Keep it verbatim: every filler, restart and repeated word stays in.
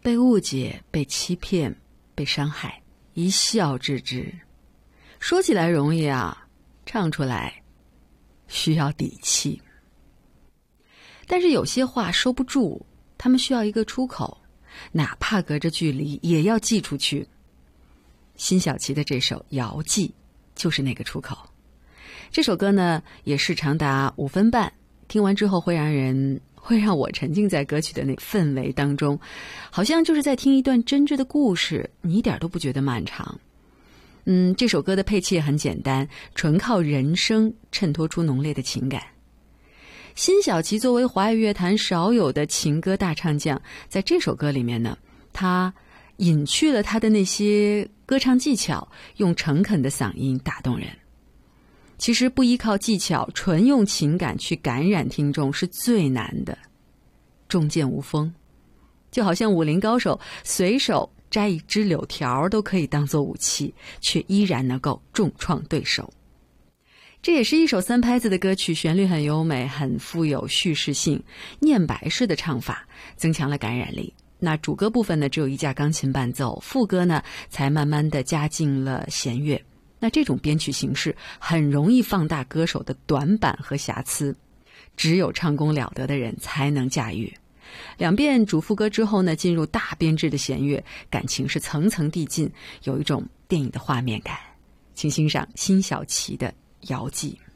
被误解，被欺骗，被伤害，一笑置之。说起来容易啊，唱出来需要底气。但是有些话收不住，他们需要一个出口，哪怕隔着距离也要寄出去。辛晓琪的这首《遥寄》就是那个出口。这首歌呢也是长达五分半，听完之后会让人会让我沉浸在歌曲的那氛围当中，好像就是在听一段真挚的故事，你一点都不觉得漫长。嗯，这首歌的配器也很简单，纯靠人声衬托出浓烈的情感。辛晓琪作为华语乐坛少有的情歌大唱将，在这首歌里面呢，他隐去了他的那些歌唱技巧，用诚恳的嗓音打动人。其实不依靠技巧，纯用情感去感染听众是最难的。重剑无锋，就好像武林高手随手摘一枝柳条都可以当作武器，却依然能够重创对手。这也是一首三拍子的歌曲，旋律很优美，很富有叙事性，念白式的唱法增强了感染力。那主歌部分呢，只有一架钢琴伴奏，副歌呢才慢慢的加进了弦乐。那这种编曲形式很容易放大歌手的短板和瑕疵，只有唱功了得的人才能驾驭。两遍主副歌之后呢，进入大编制的弦乐，感情是层层递进，有一种电影的画面感。请欣赏辛晓琪的《遥寄》。